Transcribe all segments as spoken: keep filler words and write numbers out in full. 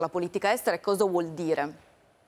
la politica estera e cosa vuol dire?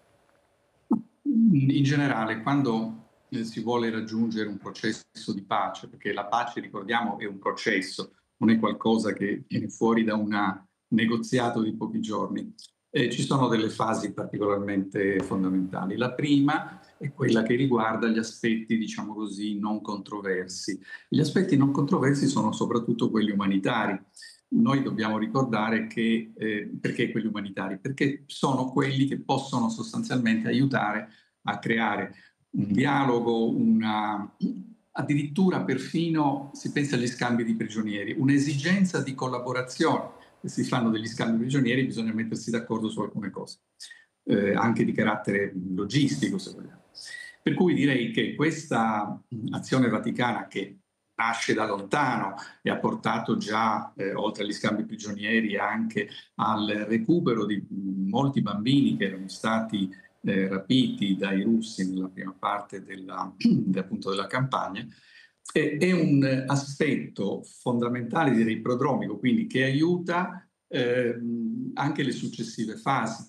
In generale, quando eh, si vuole raggiungere un processo di pace, perché la pace, ricordiamo, è un processo, non è qualcosa che viene fuori da un negoziato di pochi giorni, eh, ci sono delle fasi particolarmente fondamentali. La prima è quella che riguarda gli aspetti, diciamo così, non controversi. Gli aspetti non controversi sono soprattutto quelli umanitari. Noi dobbiamo ricordare che, eh, perché quelli umanitari? Perché sono quelli che possono sostanzialmente aiutare a creare un dialogo, una, addirittura perfino si pensa agli scambi di prigionieri, un'esigenza di collaborazione. Se si fanno degli scambi di prigionieri bisogna mettersi d'accordo su alcune cose, eh, anche di carattere logistico se vogliamo. Per cui direi che questa azione vaticana, che nasce da lontano e ha portato già, eh, oltre agli scambi prigionieri, anche al recupero di molti bambini che erano stati eh, rapiti dai russi nella prima parte della, appunto, della campagna, è, è un aspetto fondamentale, direi prodromico, quindi che aiuta eh, anche le successive fasi.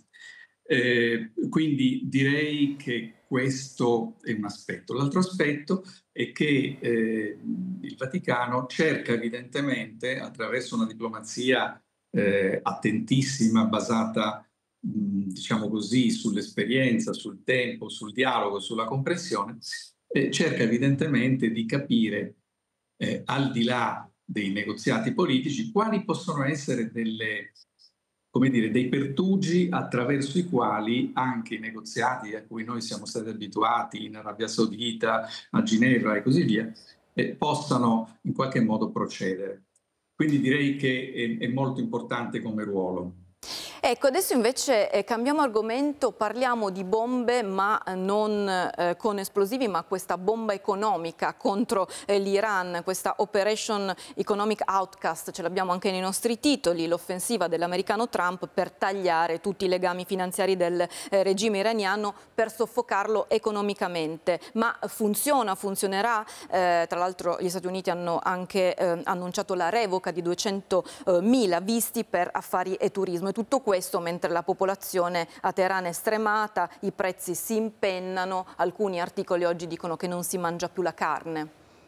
Eh, quindi direi che questo è un aspetto. L'altro aspetto è che eh, il Vaticano cerca evidentemente, attraverso una diplomazia eh, attentissima, basata mh, diciamo così, sull'esperienza, sul tempo, sul dialogo, sulla comprensione, eh, cerca evidentemente di capire, eh, al di là dei negoziati politici, quali possono essere delle, come dire, dei pertugi attraverso i quali anche i negoziati a cui noi siamo stati abituati in Arabia Saudita, a Ginevra e così via, eh, possano in qualche modo procedere. Quindi direi che è, è molto importante come ruolo. Ecco, adesso invece eh, cambiamo argomento, parliamo di bombe ma non eh, con esplosivi, ma questa bomba economica contro eh, l'Iran, questa Operation Economic Outcast, ce l'abbiamo anche nei nostri titoli, l'offensiva dell'americano Trump per tagliare tutti i legami finanziari del eh, regime iraniano, per soffocarlo economicamente. Ma funziona, funzionerà? Eh, tra l'altro gli Stati Uniti hanno anche eh, annunciato la revoca di duecentomila visti per affari e turismo, e tutto questo Questo mentre la popolazione a Teheran è stremata, i prezzi si impennano, alcuni articoli oggi dicono che non si mangia più la carne.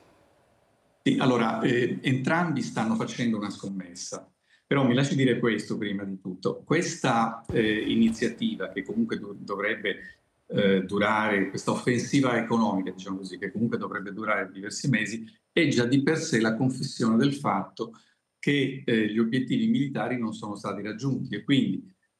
Sì, allora, eh, entrambi stanno facendo una scommessa, però mi lasci dire questo prima di tutto. Questa eh, iniziativa, che comunque do- dovrebbe eh, durare, questa offensiva economica, diciamo così, che comunque dovrebbe durare diversi mesi, è già di per sé la confessione del fatto che eh, gli obiettivi militari non sono stati raggiunti e quindi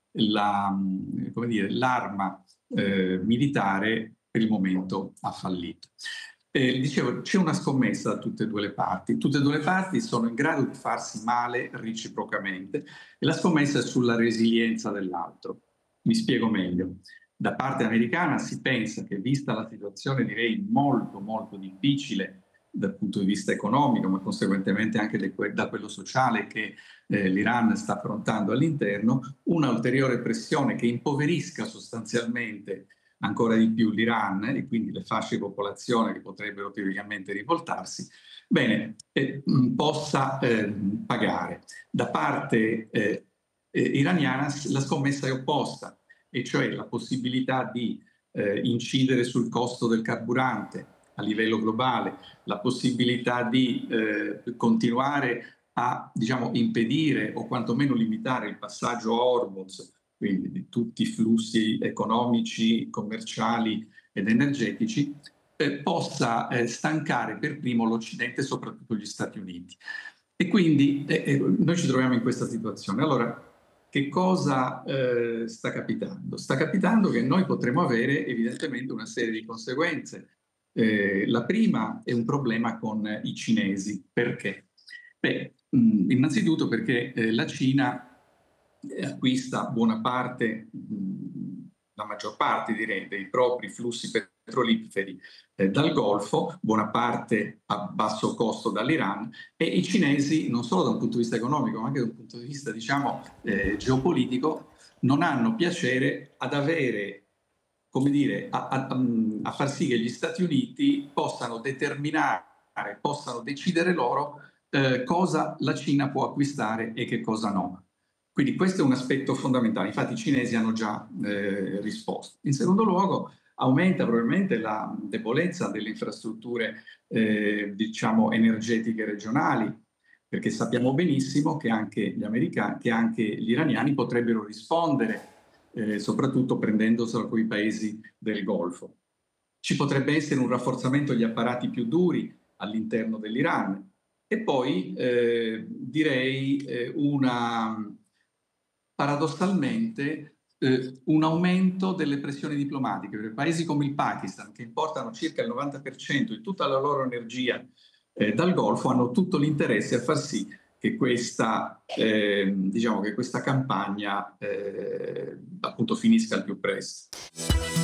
la, mh, come dire, l'arma eh, militare per il momento ha fallito. Eh, dicevo, c'è una scommessa da tutte e due le parti. Tutte e due le parti sono in grado di farsi male reciprocamente e la scommessa è sulla resilienza dell'altro. Mi spiego meglio. Da parte americana si pensa che, vista la situazione direi molto molto difficile dal punto di vista economico, ma conseguentemente anche da quello sociale che eh, l'Iran sta affrontando all'interno, una ulteriore pressione che impoverisca sostanzialmente ancora di più l'Iran e quindi le fasce di popolazione che potrebbero teoricamente rivoltarsi, bene, eh, possa eh, pagare. Da parte eh, eh, iraniana la scommessa è opposta, e cioè la possibilità di eh, incidere sul costo del carburante a livello globale, la possibilità di eh, continuare a, diciamo, impedire o quantomeno limitare il passaggio a Hormuz, quindi di tutti i flussi economici, commerciali ed energetici, eh, possa eh, stancare per primo l'Occidente e soprattutto gli Stati Uniti. E quindi eh, eh, noi ci troviamo in questa situazione. Allora, che cosa eh, sta capitando? Sta capitando che noi potremo avere evidentemente una serie di conseguenze. Eh, la prima è un problema con i cinesi. Perché? Beh, mh, innanzitutto perché eh, la Cina acquista buona parte, mh, la maggior parte direi, dei propri flussi petroliferi eh, dal Golfo, buona parte a basso costo dall'Iran, e i cinesi, non solo da un punto di vista economico, ma anche da un punto di vista, diciamo, eh, geopolitico, non hanno piacere ad avere, come dire, a, a, a far sì che gli Stati Uniti possano determinare, possano decidere loro eh, cosa la Cina può acquistare e che cosa no. Quindi questo è un aspetto fondamentale, infatti i cinesi hanno già eh, risposto. In secondo luogo aumenta probabilmente la debolezza delle infrastrutture eh, diciamo energetiche regionali, perché sappiamo benissimo che anche gli americani, che anche gli iraniani potrebbero rispondere, eh, soprattutto prendendoselo con i paesi del Golfo. Ci potrebbe essere un rafforzamento degli apparati più duri all'interno dell'Iran e poi eh, direi eh, una paradossalmente eh, un aumento delle pressioni diplomatiche, perché paesi come il Pakistan, che importano circa il novanta per cento di tutta la loro energia eh, dal Golfo, hanno tutto l'interesse a far sì che questa, eh, diciamo che questa campagna eh, appunto finisca al più presto.